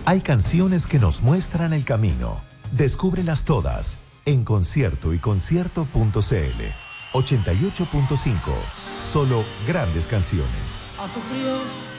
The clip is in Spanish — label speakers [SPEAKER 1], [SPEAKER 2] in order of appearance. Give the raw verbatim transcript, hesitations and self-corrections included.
[SPEAKER 1] Hay canciones que nos muestran el camino. Descúbrelas todas en concierto y concierto punto c l. ochenta y ocho punto cinco. Solo grandes canciones.
[SPEAKER 2] Ha sufrido